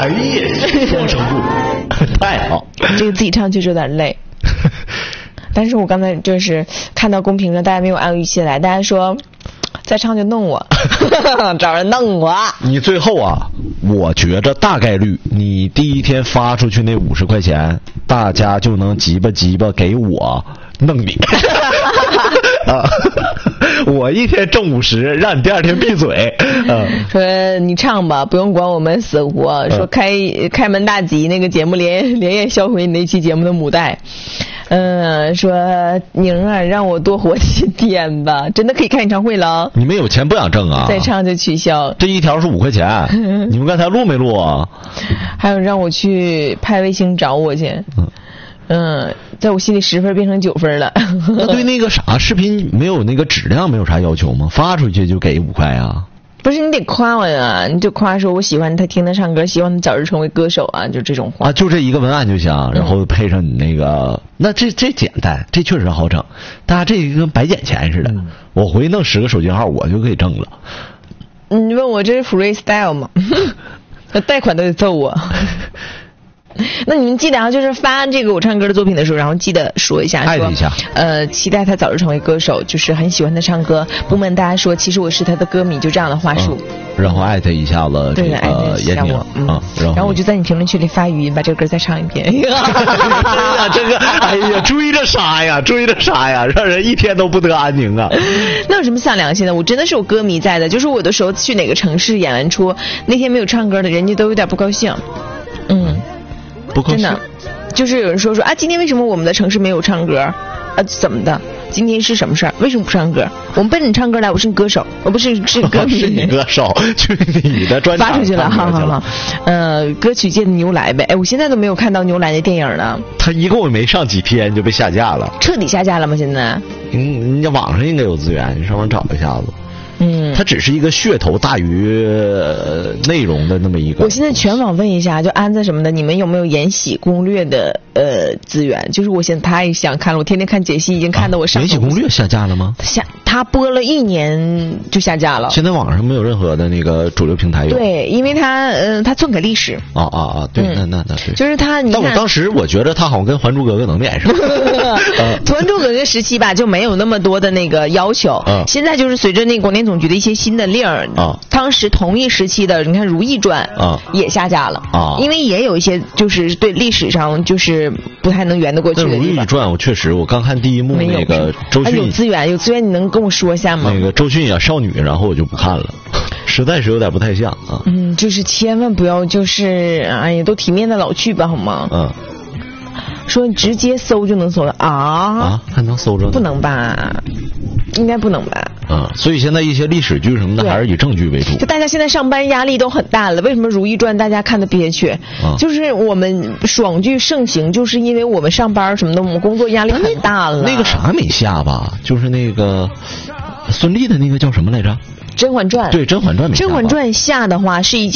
哎呀，双声部，太好。 这个自己唱确实有点累。但是我刚才就是看到公屏上大家没有按预期来，大家说再唱就弄我，找人弄我。 你最后啊，我觉着大概率你第一天发出去那50块钱，大家就能鸡巴给我弄你。我一天挣50，让你第二天闭嘴。 说你唱吧，不用管我们死活。说开门大吉那个节目连夜销毁你那期节目的母带。说宁儿让我多活几天吧，真的可以开演唱会了。 你们有钱不想挣啊？ 再唱就取消。 这一条是5块钱，你们刚才录没录啊？ 还有让我去派卫星找我去。在我心里10分变成9分了。 那对那个啥视频没有那个质量没有啥要求吗？发出去就给5块啊？ 不是，你得夸我呀，你就夸说我喜欢他听他唱歌，希望他早日成为歌手啊，就这种话啊，就这一个文案就行，然后配上你那个，那这简单，这确实好整，大家这跟白捡钱似的，我回去弄10个手机号我就可以挣了。 你问我这是 freestyle 吗？那贷款都得揍我。那你们记得啊，就是发这个我唱歌的作品的时候，然后记得说一下， 艾特一下， 期待他早日成为歌手，就是很喜欢他唱歌，不瞒大家说，其实我是他的歌迷，就这样的话术。 然后艾特一下了这个闫宁啊， 然后我就在你评论区里发语音，把这个歌再唱一遍。 这个，哎呀，追着杀呀，让人一天都不得安宁啊。 那有什么丧良心的？我真的是有歌迷在的，就是我的时候去哪个城市演完出，那天没有唱歌的，人家都有点不高兴。 不高兴， 真的，就是有人说啊，今天为什么我们的城市没有唱歌？怎么的？今天是什么事儿？为什么不唱歌？我们奔着你唱歌来，我是你歌手，我不是歌迷。 是你歌手，去你的专场发出去了，好。歌曲界的牛来呗。哎，我现在都没有看到牛来的电影呢。 他一共没上几天就被下架了。 彻底下架了吗？现在？ 人家网上应该有资源，你上网找一下子。它只是一个噱头大于内容的那么一个。 我现在全网问一下，就安子什么的，你们有没有延禧攻略的资源？就是我现在太想看了，我天天看解析，已经看到我上。 延禧攻略下架了吗？ 他播了1年就下架了。 现在网上没有任何的那个主流平台有。 对，因为他篡改历史。 对，那对。 就是他， 但我当时我觉得他好像跟《还珠格格》能连上。 还珠格格时期吧，就没有那么多的那个要求。现在就是随着那广电总局的一些新的令儿，当时同一时期的，你看《如懿传》也下架了因为也有一些就是对历史上就是不太能圆得过去的地方。 《如懿传》我刚看第一幕那个周迅， 有资源，你能跟我说一下吗？ 那个周迅演少女，然后我就不看了，实在是有点不太像啊。 就是千万不要就是都体面的老去吧，好吗？说直接搜就能搜了还能搜着？ 不能吧？应该不能吧？ 所以现在一些历史剧什么的还是以证据为主。 就大家现在上班压力都很大了，为什么《如懿传》大家看的憋屈？就是我们爽剧盛行，就是因为我们上班什么的，我们工作压力很大了。 那个啥没下吧？就是那个孙俪的那个叫什么来着？ 甄嬛传。 对，甄嬛传没下。 甄嬛传下的话是一件